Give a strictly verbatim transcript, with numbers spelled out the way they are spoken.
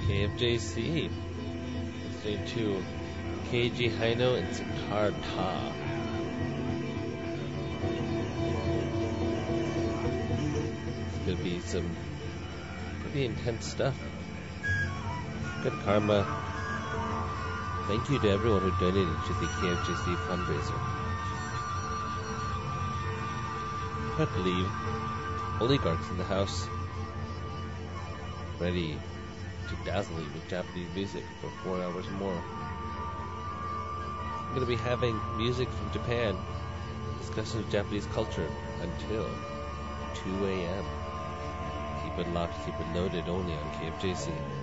K F J C. Listening to Keiji Haino and Sitar Ta. It's gonna be some pretty intense stuff. Good karma. Thank you to everyone who donated to the K F J C fundraiser. About to leave. Oligarchs in the house. Ready to dazzle you with Japanese music for four hours more. I'm going to be having music from Japan, discussion of Japanese culture until two a.m. Keep it locked, keep it loaded only on K F J C.